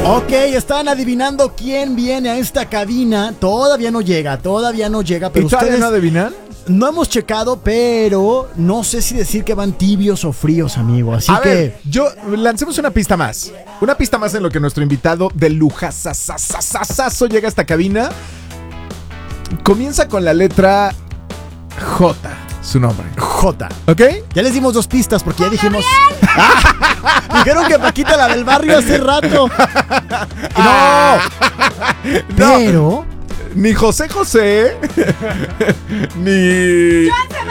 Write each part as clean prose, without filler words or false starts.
Ok, están adivinando quién viene a esta cabina. Todavía no llega, pero ¿Y todavía ustedes no adivinan? no hemos checado, pero no sé si decir que van tibios o fríos, amigo. Así A que ver, lancemos una pista más. Una pista más en lo que nuestro invitado de lujasasasasasazo llega a esta cabina. Comienza con la letra J, su nombre. J. ¿Ok? Ya les dimos 2 pistas porque ya dijimos. Dijeron que Paquita, la del barrio, hace rato. No. Pero Ni José José, ni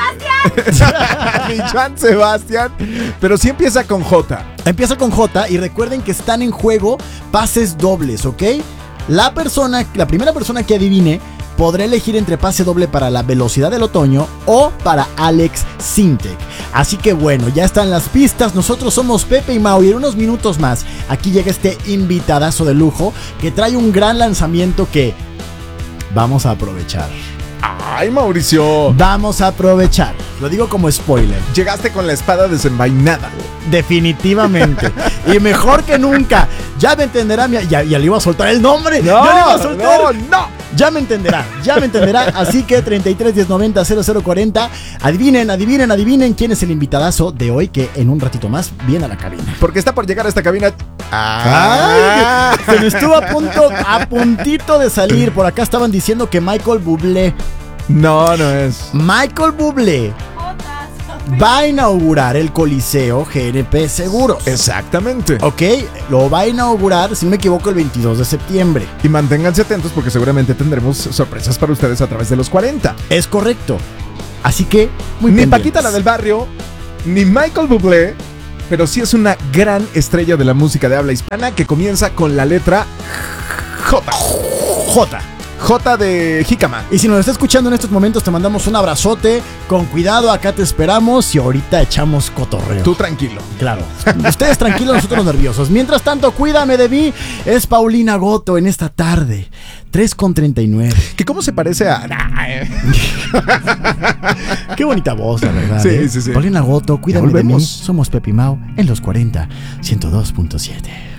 Joan Sebastián, pero sí empieza con J. empieza con J y recuerden que están en juego pases dobles, ¿ok? La primera persona que adivine podrá elegir entre pase doble para la Velocidad del Otoño o para Alex Sintek. Así que bueno, ya están las pistas. Nosotros somos Pepe y Mau y en unos minutos más aquí llega este invitadazo de lujo que trae un gran lanzamiento que vamos a aprovechar. Ay, Mauricio. Vamos a aprovechar. Lo digo como spoiler. Llegaste con la espada desenvainada. Definitivamente. Y mejor que nunca. Ya me entenderá. Ya le iba a soltar el nombre. No, ya le iba a soltar. no. Ya me entenderá. Así que 33 10 90 0040. Adivinen quién es el invitadazo de hoy que en un ratito más viene a la cabina. Porque está por llegar a esta cabina. Ay, se me estuvo a puntito de salir. Por acá estaban diciendo que Michael Bublé. No es. Michael Bublé va a inaugurar el Coliseo GNP Seguros. Exactamente. Ok, lo va a inaugurar, si no me equivoco, el 22 de septiembre. Y manténganse atentos porque seguramente tendremos sorpresas para ustedes a través de los 40. Es correcto. Así que, muy Ni pendientes. Paquita la del barrio, ni Michael Bublé, pero sí es una gran estrella de la música de habla hispana que comienza con la letra J. J de jícama. Y si nos está escuchando en estos momentos, te mandamos un abrazote. Con cuidado, acá te esperamos y ahorita echamos cotorreo. Tú tranquilo. Claro. Ustedes tranquilos, nosotros nerviosos. Mientras tanto, cuídame de mí. Es Paulina Goto en esta tarde. 3:39. ¿Que cómo se parece a...? Qué bonita voz, la verdad. Sí. Paulina Goto, cuídame de mí. Volvemos. Somos Pepe y Mau en los 40, 102.7.